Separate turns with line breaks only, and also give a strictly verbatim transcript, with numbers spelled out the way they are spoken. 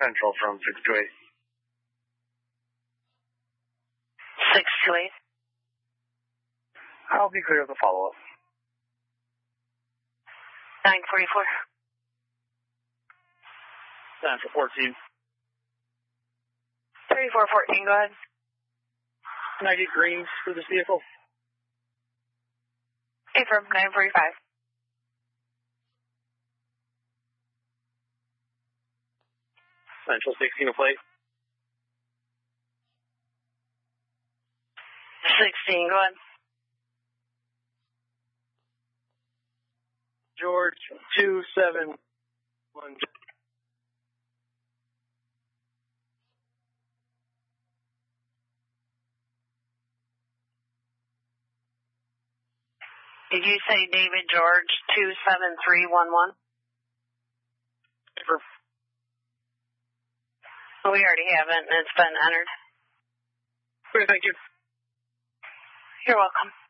Central from six two eight.
six two eight.
I'll be clear of the follow-up.
nine forty-four.
Central fourteen.
thirty-four fourteen, go ahead.
Can I get greens for this vehicle?
Affirm, nine forty-five.
Central sixteen a plate.
sixteen, go ahead.
George two seven one.
Did you say David George two seven three one one? We already have it, and it's been entered.
Great, thank you.
You're welcome.